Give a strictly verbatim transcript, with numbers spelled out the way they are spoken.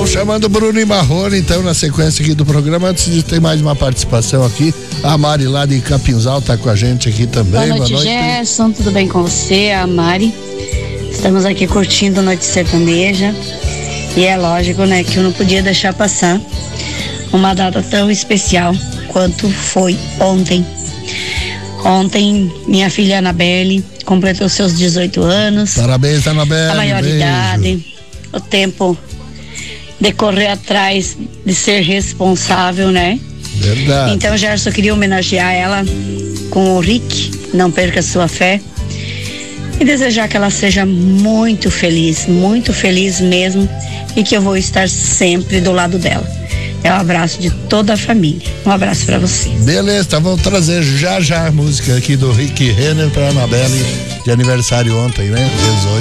Vamos chamando Bruno e Marrone, então, na sequência aqui do programa. Antes de ter mais uma participação aqui, a Mari lá de Capinzal tá com a gente aqui também. Boa noite, Boa noite. Gerson, tudo bem com você? A Mari. Estamos aqui curtindo Noite Sertaneja. E é lógico, né, que eu não podia deixar passar uma data tão especial quanto foi ontem. Ontem, minha filha Anabelle completou seus dezoito anos. Parabéns, Anabelle. A maioridade, o tempo de correr atrás de ser responsável, né? Verdade. Então, Gerson, eu queria homenagear ela com o Rick, Não Perca Sua Fé, e desejar que ela seja muito feliz, muito feliz mesmo, e que eu vou estar sempre do lado dela. É um abraço de toda a família. Um abraço pra você. Beleza, tá, vamos trazer já já a música aqui do Rick Renner pra Anabelle, de aniversário ontem, né? dezoito.